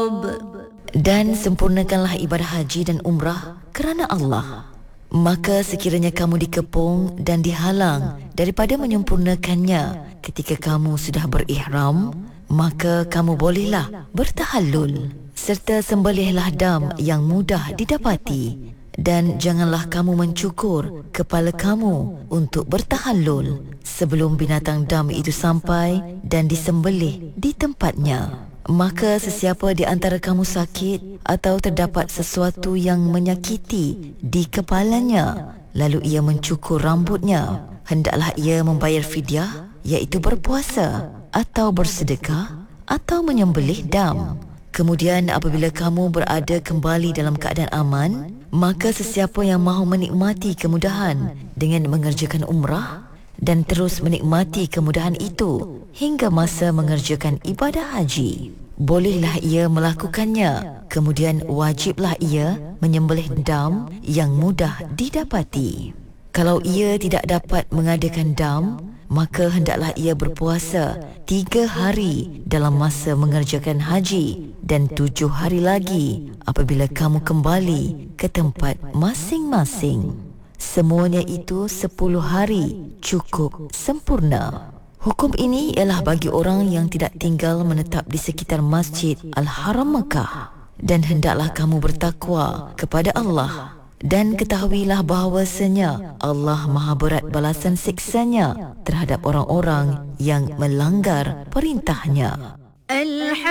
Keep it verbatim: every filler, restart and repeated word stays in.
Dan sempurnakanlah ibadah haji dan umrah kerana Allah. Maka sekiranya kamu dikepung dan dihalang daripada menyempurnakannya ketika kamu sudah berihram, maka kamu bolehlah bertahallul, serta sembelihlah dam yang mudah didapati. Dan janganlah kamu mencukur kepala kamu untuk bertahallul sebelum binatang dam itu sampai dan disembelih di tempatnya. Maka sesiapa di antara kamu sakit atau terdapat sesuatu yang menyakiti di kepalanya, lalu ia mencukur rambutnya, hendaklah ia membayar fidyah, iaitu berpuasa atau bersedekah atau menyembelih dam. Kemudian apabila kamu berada kembali dalam keadaan aman, maka sesiapa yang mahu menikmati kemudahan dengan mengerjakan umrah dan terus menikmati kemudahan itu hingga masa mengerjakan ibadah haji, bolehlah ia melakukannya. Kemudian wajiblah ia menyembelih dam yang mudah didapati. Kalau ia tidak dapat mengadakan dam, maka hendaklah ia berpuasa tiga hari dalam masa mengerjakan haji dan tujuh hari lagi apabila kamu kembali ke tempat masing-masing. Semuanya itu sepuluh hari cukup sempurna. Hukum ini ialah bagi orang yang tidak tinggal menetap di sekitar Masjid Al-Haram Mekah. Dan hendaklah kamu bertakwa kepada Allah. Dan ketahuilah bahawasanya Allah maha berat balasan siksanya terhadap orang-orang yang melanggar perintahnya.